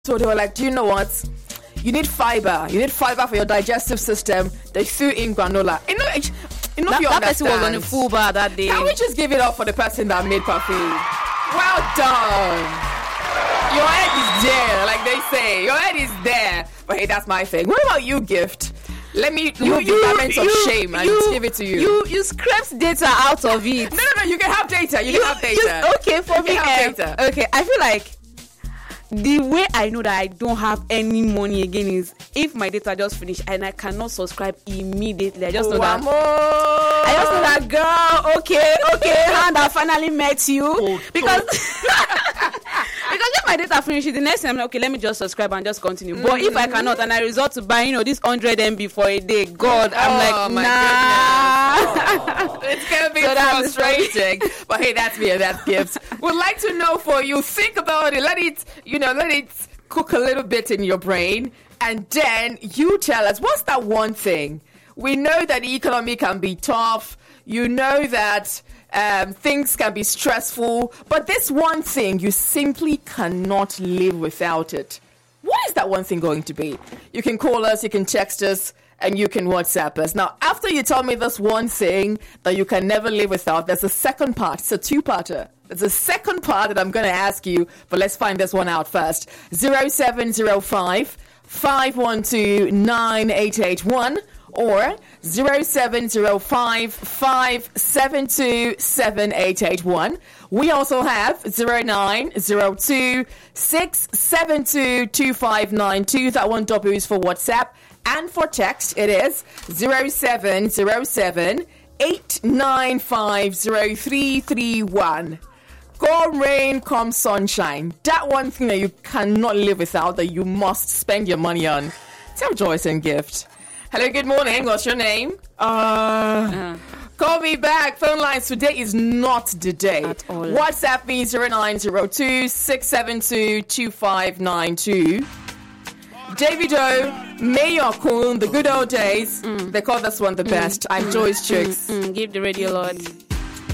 So they were like, do you know what? You need fiber. You need fiber for your digestive system. They threw in granola. That person was on a full bar that day. Can we just give it up for the person that made parfait? Well done. Your head is there, like they say. Your head is there. But hey, that's my thing. What about you, Gift? Let me remove the garments of shame and give it to you. You scraped data out of it. No. You can have data. You can have data. Okay, for me. Okay, I feel like the way I know that I don't have any money again is if my data just finished and I cannot subscribe immediately. I just know that girl. Okay, hand I finally met you because if my data finishes, the next time I'm like, okay, let me just subscribe and just continue. But if I cannot and I resort to buying, this 100 MB for a day, God, I'm like, nah. It's gonna be frustrating. But hey, that's me and that's Gift. Would like to know for you. Think about it. Let it cook a little bit in your brain, and then you tell us what's that one thing. We know that the economy can be tough. You know that things can be stressful, but this one thing, you simply cannot live without it. What is that one thing going to be? You can call us, you can text us, and you can WhatsApp us. Now, after you tell me this one thing that you can never live without, there's a second part. It's a two-parter. There's a second part that I'm going to ask you, but let's find this one out first. 0705 512 9881 or 0705 572 7881. We also have 0902 672 2592. That one doubles for WhatsApp. And for text, it is 0707 895 0331. Come rain, come sunshine. That one thing that you cannot live without, that you must spend your money on. Tell Joyce and Gift. Hello, good morning. What's your name? Call me back. Phone lines today is not the day. At all. WhatsApp me 0902 672 2592. Davido, Mayor Kun, the good old days. They call this one the best. I'm Joyce Chicks. Give the radio Lord.